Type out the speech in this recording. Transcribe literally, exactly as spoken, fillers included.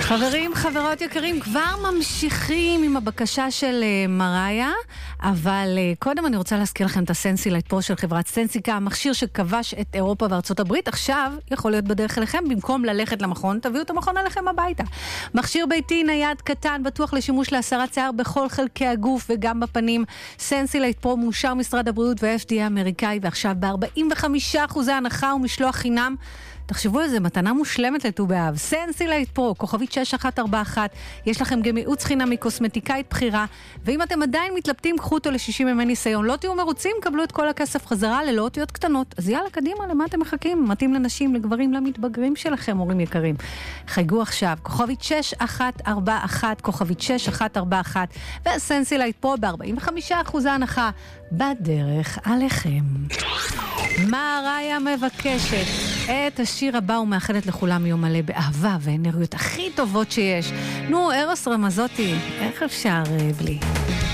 חברים, חברות יקרים, כבר ממשיכים עם הבקשה של uh, מריה, אבל uh, קודם אני רוצה להזכיר לכם את הסנסילייט פרו של חברת סנסיקה, המכשיר שכבש את אירופה וארצות הברית, עכשיו יכול להיות בדרך אליכם, במקום ללכת למכון, תביאו את המכון אליכם הביתה. מכשיר ביתי נייד קטן, בטוח לשימוש להסרת שיער בכל חלקי הגוף וגם בפנים. סנסילייט פרו מאושר משרד הבריאות וה-אף די איי האמריקאי, ועכשיו ב-ארבעים וחמישה אחוז הנחה ומשלוח חינם. תחשבו על זה, מתנה מושלמת לט"ו באב. סנסילייט פרו, כוכבית שש אחת ארבע אחת. יש לכם גם ייעוץ חינם מקוסמטיקאית בחירה, ואם אתם עדיין מתלבטים, קחו אותו ל-שישים ימי ניסיון. לא תהיו מרוצים, קבלו את כל הכסף חזרה ללא אותיות קטנות. אז יאללה, קדימה, למה אתם מחכים? מתאים לנשים, לגברים, למתבגרים שלכם, הורים יקרים. חייגו עכשיו, כוכבית שש אחת ארבע אחת, כוכבית שש אחת ארבע אחת, והסנסילייט פרו ב-ארבעים וחמישה אחוז הנחה בדרך עליכם. מריה מבקשת את השיר הבא ומאחלת לכולם יום מלא באהבה ואנרגיות הכי טובות שיש. נו, ארוס רמזוטי, איך אפשר בלי?